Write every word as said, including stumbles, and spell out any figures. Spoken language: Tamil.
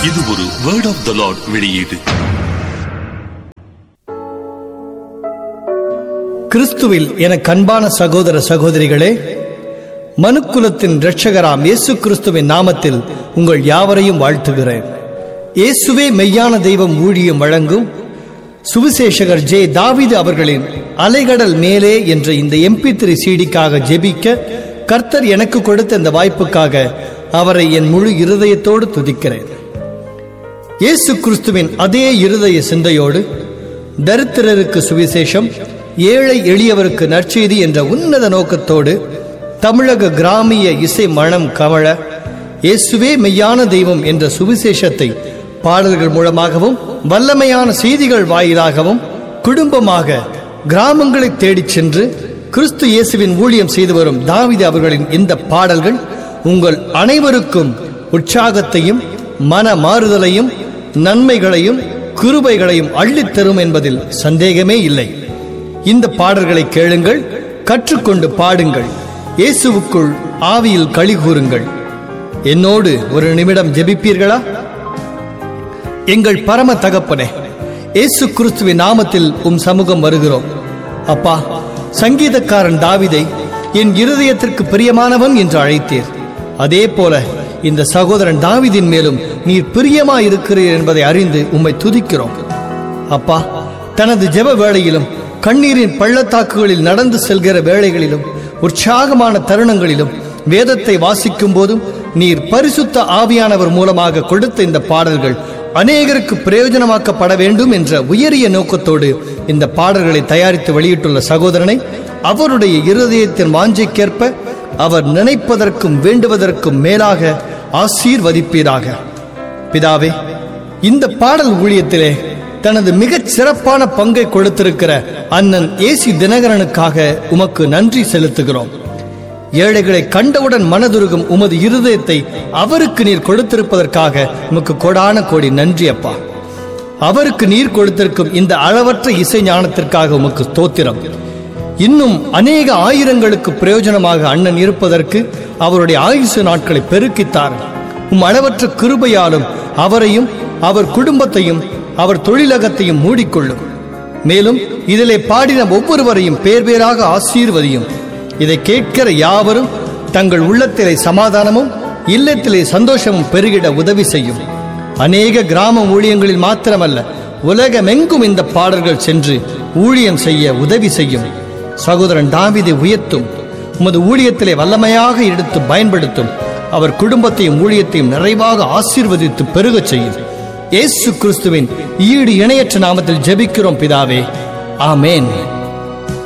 இது ஒரு வேர்ட் ஆஃப் த லார்ட் வெளியீடு. கிறிஸ்துவில் என கண்பான சகோதர சகோதரிகளே, மனுக்குலத்தின் இரட்சகராம் இயேசு கிறிஸ்துவின் நாமத்தில் உங்கள் யாவரையும் வாழ்த்துகிறேன். இயேசுவே மெய்யான தெய்வம் ஊழியம் வழங்கும் சுவிசேஷகர் ஜே தாவீது அவர்களின் அலைகடல் மேலே என்ற இந்த எம்பி த்ரீ சீடிக்காக ஜெபிக்க கர்த்தர் எனக்கு கொடுத்த இந்த வாய்ப்புக்காக அவரை என் முழு இருதயத்தோடு துதிக்கிறேன். இயேசு கிறிஸ்துவின் அதே இருதய சிந்தையோடு தரித்திரருக்கு சுவிசேஷம், ஏழை எளியவருக்கு நற்செய்தி என்ற உன்னத நோக்கத்தோடு தமிழக கிராமிய இசை மனம் கமழ இயேசுவே மெய்யான தெய்வம் என்ற சுவிசேஷத்தை பாடல்கள் மூலமாகவும் வல்லமையான செய்திகள் வாயிலாகவும் குடும்பமாக கிராமங்களை தேடிச் சென்று கிறிஸ்து இயேசுவின் ஊழியம் செய்து வரும் தாவீது அவர்களின் இந்த பாடல்கள் உங்கள் அனைவருக்கும் உற்சாகத்தையும் மன மாறுதலையும் நன்மைகளையும் கிருபைகளையும் அள்ளித்தரும் என்பதில் சந்தேகமே இல்லை. இந்த பாடல்களை கேளுங்கள், கற்றுக்கொண்டு பாடுங்கள், இயேசுவுக்குள் ஆவியில் களி கூறுங்கள். என்னோடு ஒரு நிமிடம் ஜெபிப்பீர்களா? எங்கள் பரம தகப்பனே, இயேசு கிறிஸ்துவின் நாமத்தில் உம் சமூகம் வருகிறோம். அப்பா, சங்கீதக்காரன் தாவீதை என் இருதயத்திற்கு பிரியமானவன் என்று அழைத்தீர். அதே போல இந்த சகோதரன் தாவீதின் மேலும் நீர் பிரியமாயிருக்கிறீர் என்பதை அறிந்து உம்மை துதிக்கிறோம். அப்பா, தனது ஜெப வேளையிலும் கண்ணீரின் பள்ளத்தாக்குகளில் நடந்து செல்கிற வேளைகளிலும் உற்சாகமான தருணங்களிலும் வேதத்தை வாசிக்கும் போதும் நீர் பரிசுத்த ஆவியானவர் மூலமாக கொடுத்த இந்த பாடல்கள் அநேகருக்கு பிரயோஜனமாக்கப்பட வேண்டும் என்ற உயரிய நோக்கத்தோடு இந்த பாடல்களை தயாரித்து வெளியிட்டுள்ள சகோதரனை அவருடைய இருதயத்தின் வாஞ்சைக்கேற்ப அவர் நினைப்பதற்கும் வேண்டுவதற்கும் மேலாக ஆசீர்வதிப்பீராக. பிதாவே, இந்த பாடல் ஊழியத்திலே தனது மிகச் சிறப்பான பங்கை கொடுத்திருக்கிற அண்ணன் ஏசி தினகரனுக்காக உமக்கு நன்றி செலுத்துகிறோம். ஏழைகளை கண்டவுடன் மனதுருகும் உமது இருதயத்தை அவருக்கு நீர் கொடுத்திருப்பதற்காக உமக்கு கோடான கோடி நன்றி அப்பா. அவருக்கு நீர் கொடுத்திருக்கும் இந்த அளவற்ற இசை ஞானத்திற்காக உமக்கு ஸ்தோத்திரம். இன்னும் அநேக ஆயிரங்களுக்கு பிரயோஜனமாக அண்ணன் இருப்பதற்கு அவருடைய ஆயுசு நாட்களை பெருக்கித்தார். உம் அளவற்ற கிருபையாலும் அவரையும் அவர் குடும்பத்தையும் அவர் தொழிலகத்தையும் மூடிக்கொள்ளும். மேலும் இதிலே பாடின ஒவ்வொருவரையும் பேர் பேராக ஆசீர்வதியும். இதை கேட்கிற யாவரும் தங்கள் உள்ளத்திலே சமாதானமும் இல்லத்திலே சந்தோஷமும் பெருகிட உதவி செய்யும். அநேக கிராம ஊழியங்களில் மாத்திரமல்ல, உலகமெங்கும் இந்த பாடல்கள் சென்று ஊழியம் செய்ய உதவி செய்யும். சகோதரன் தாவீதை உயர்த்தும். உமது ஊழியத்திலே வல்லமையாக எடுத்து பயன்படுத்தும். அவர் குடும்பத்தையும் ஊழியத்தையும் நிறைவாக ஆசீர்வதித்து பெருகச் செய்யும். இயேசு கிறிஸ்துவின் ஈடு இணையற்ற நாமத்தில் ஜெபிக்கிறோம் பிதாவே, ஆமேன்.